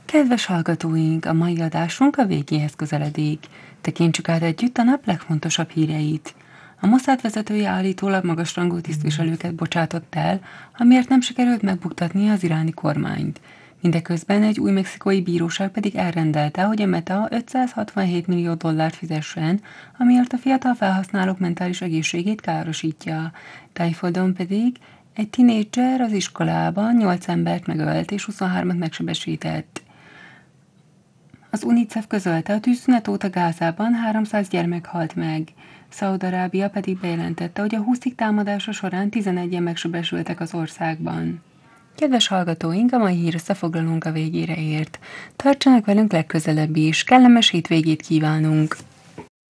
Kedves hallgatóink, a mai adásunk a végéhez közeledik. Tekintsük át együtt a nap legfontosabb híreit. A Mossad vezetője állítólag magasrangú tisztviselőket bocsátott el, amiért nem sikerült megbuktatnia az iráni kormányt. Mindeközben egy új mexikói bíróság pedig elrendelte, hogy a Meta $567 millió fizessen, amiért a fiatal felhasználók mentális egészségét károsítja. Tájföldön pedig egy tinédzser az iskolában 8 embert megölt és 23-at megsebesített. Az UNICEF közölte, a tűzszünet óta Gázában 300 gyermek halt meg. Szaúd-Arábia pedig bejelentette, hogy a húszig támadása során 11-en megsebesültek az országban. Kedves hallgatóink, a mai hír összefoglalónk a végére ért. Tartsanak velünk legközelebb is, kellemes hétvégét kívánunk!